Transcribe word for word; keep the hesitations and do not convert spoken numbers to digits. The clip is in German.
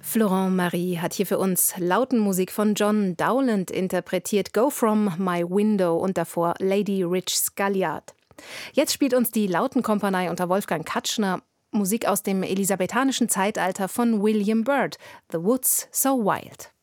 Florent Marie hat hier für uns Lautenmusik von John Dowland interpretiert, Go From My Window und davor Lady Rich Scagliard. Jetzt spielt uns die Lautenkompanie unter Wolfgang Katschner Musik aus dem elisabethanischen Zeitalter von William Byrd, The Woods So Wild.